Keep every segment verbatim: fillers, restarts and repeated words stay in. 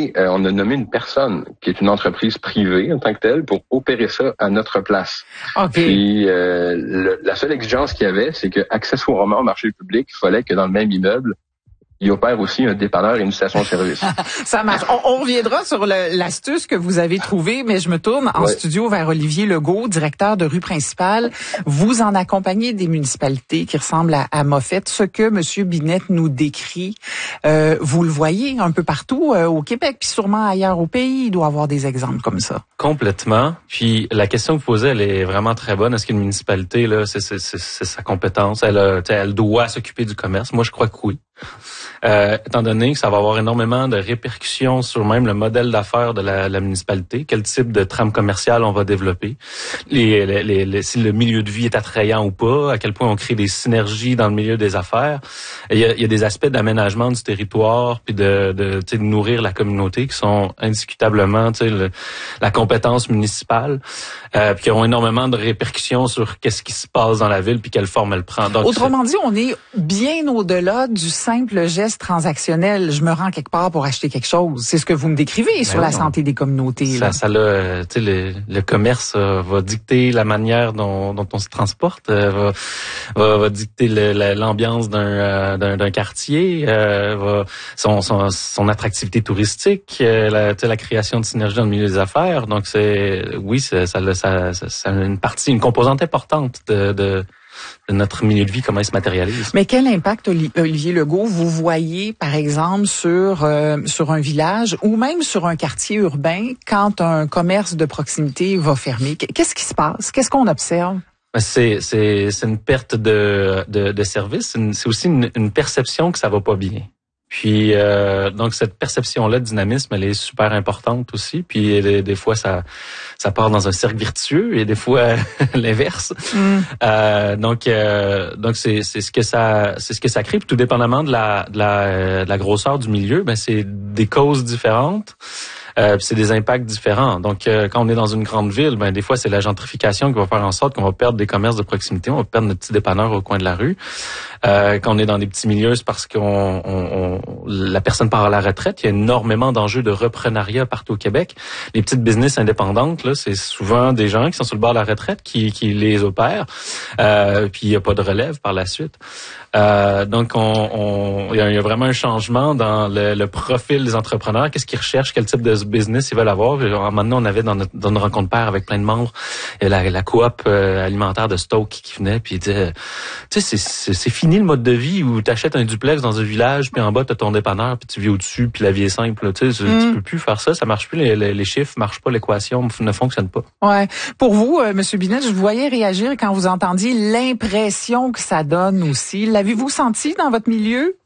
et euh, on a nommé une personne qui est une entreprise privée en tant que telle pour opérer ça à notre place. Okay. Puis euh, le, la seule exigence qu'il y avait, c'est que accessoirement au marché public, il fallait que dans le même immeuble, il opère aussi un dépanneur et une station-service. Ça marche. On, on reviendra sur le, l'astuce que vous avez trouvée, mais je me tourne en ouais. studio vers Olivier Legault, directeur de rue principale. Vous en accompagnez des municipalités qui ressemblent à, à Moffett. Ce que M. Binet nous décrit, euh, vous le voyez un peu partout euh, au Québec, puis sûrement ailleurs au pays. Il doit y avoir des exemples comme ça. Complètement. Puis la question que vous posez, elle est vraiment très bonne. Est-ce qu'une municipalité, là, c'est, c'est, c'est, c'est sa compétence? Elle, a, elle doit s'occuper du commerce? Moi, je crois que oui. Euh, étant donné que ça va avoir énormément de répercussions sur même le modèle d'affaires de la, la municipalité, quel type de trame commerciale on va développer, les, les, les, les, si le milieu de vie est attrayant ou pas, à quel point on crée des synergies dans le milieu des affaires. Il y a, il y a des aspects d'aménagement du territoire puis de, de, de nourrir la communauté qui sont indiscutablement le, la compétence municipale, euh, puis qui ont énormément de répercussions sur qu'est-ce qui se passe dans la ville puis quelle forme elle prend. Donc, autrement dit, on est bien au-delà du simple geste transactionnel. Je me rends quelque part pour acheter quelque chose. C'est ce que vous me décrivez sur la santé des communautés. Ça, là. ça là, tu sais, le, le commerce euh, va dicter la manière dont, dont on se transporte, euh, va, va, va dicter le, la, l'ambiance d'un, euh, d'un, d'un quartier, euh, va, son, son, son attractivité touristique, euh, la, tu sais, la création de synergie dans le milieu des affaires. Donc c'est, oui, ça, ça, ça, ça, ça a une partie, une composante importante de, de de notre milieu de vie, comment il se matérialise. Mais quel impact, Olivier Legault, vous voyez, par exemple, sur euh, sur un village ou même sur un quartier urbain quand un commerce de proximité va fermer? Qu'est-ce qui se passe? Qu'est-ce qu'on observe? C'est c'est c'est une perte de de, de service. C'est, une, c'est aussi une, une perception que ça va pas bien. Puis euh, donc cette perception-là de dynamisme, elle est super importante aussi. Puis des, des fois ça ça part dans un cercle vertueux et des fois l'inverse. Mm. Euh, donc euh, donc c'est c'est ce que ça c'est ce que ça crée. Puis tout dépendamment de la de la de la grosseur du milieu, ben c'est des causes différentes. Euh, puis c'est des impacts différents. Donc, euh, quand on est dans une grande ville, ben des fois, c'est la gentrification qui va faire en sorte qu'on va perdre des commerces de proximité, on va perdre notre petit dépanneur au coin de la rue. Euh, quand on est dans des petits milieux, c'est parce qu'on on, on, la personne part à la retraite. Il y a énormément d'enjeux de reprenariat partout au Québec. Les petites business indépendantes, là, c'est souvent des gens qui sont sur le bord de la retraite qui, qui les opèrent. Euh, puis il n'y a pas de relève par la suite. Euh, donc, on, on, il y a vraiment un changement dans le, le profil des entrepreneurs. Qu'est-ce qu'ils recherchent? Quel type de business ils veulent avoir? Maintenant, on avait dans notre, dans notre rencontre père avec plein de membres la, la coop euh, alimentaire de Stoke qui venait puis il disait, tu sais, c'est, c'est, c'est fini le mode de vie où tu achètes un duplex dans un village puis en bas t'as ton dépanneur puis tu vis au-dessus puis la vie est simple. Tu sais, mm. tu peux plus faire ça, ça marche plus. Les, les, les chiffres marchent pas, l'équation ne fonctionne pas. Ouais. Pour vous, euh, Monsieur Binet, je vous voyais réagir quand vous entendiez l'impression que ça donne aussi. L'avez-vous senti dans votre milieu?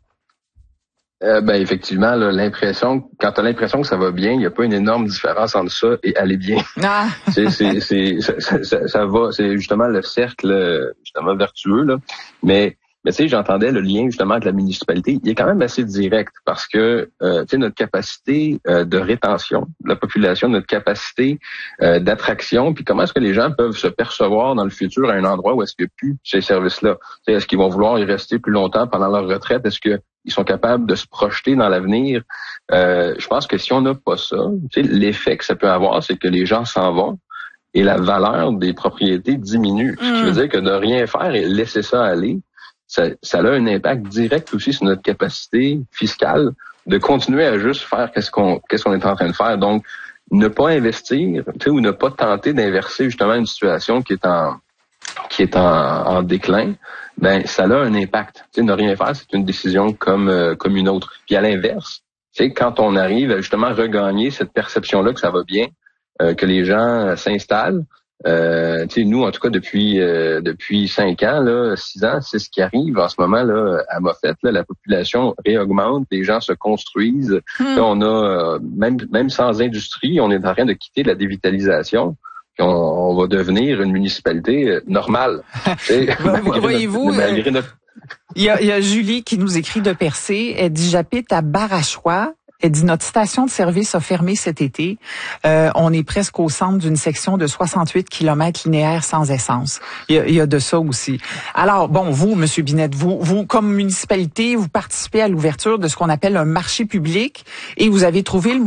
Euh, ben effectivement, là, l'impression, quand tu as l'impression que ça va bien, il n'y a pas une énorme différence entre ça et aller bien. Ah. c'est, c'est, c'est, ça, ça, ça va, c'est justement le cercle justement vertueux là. Mais mais tu sais, j'entendais le lien justement avec la municipalité. Il est quand même assez direct parce que euh, tu sais notre capacité euh, de rétention de la population, notre capacité euh, d'attraction, puis comment est-ce que les gens peuvent se percevoir dans le futur à un endroit où est-ce qu'il n'y a plus ces services-là. Tu sais, est-ce qu'ils vont vouloir y rester plus longtemps pendant leur retraite? Est-ce que ils sont capables de se projeter dans l'avenir? Euh, je pense que si on n'a pas ça, tu sais, l'effet que ça peut avoir, c'est que les gens s'en vont et la valeur des propriétés diminue. Mm. Ce qui veut dire que de rien faire et laisser ça aller, ça, ça a un impact direct aussi sur notre capacité fiscale de continuer à juste faire qu'est-ce qu'on qu'est-ce qu'on est en train de faire. Donc, ne pas investir, tu sais, ou ne pas tenter d'inverser justement une situation qui est en qui est en, en déclin, ben ça a un impact. Tu sais, ne rien faire, c'est une décision comme euh, comme une autre. Puis à l'inverse, tu sais, quand on arrive à justement regagner cette perception-là que ça va bien, euh, que les gens s'installent, euh, tu sais, nous en tout cas depuis euh, depuis cinq ans, là, six ans, c'est ce qui arrive en ce moment là à Moffett. Là, la population réaugmente, les gens se construisent. Hmm. Là, on a euh, même même sans industrie, on est en train de quitter la dévitalisation. On, on va devenir une municipalité normale. Voyez-vous, malgré notre... il y a, il y a Julie qui nous écrit de Percé. Elle dit, j'habite à Barachois. Elle dit, notre station de service a fermé cet été. Euh, on est presque au centre d'une section de soixante-huit kilomètres linéaires sans essence. Il y a, il y a de ça aussi. Alors, bon, vous, Monsieur Binet, vous, vous, comme municipalité, vous participez à l'ouverture de ce qu'on appelle un marché public et vous avez trouvé le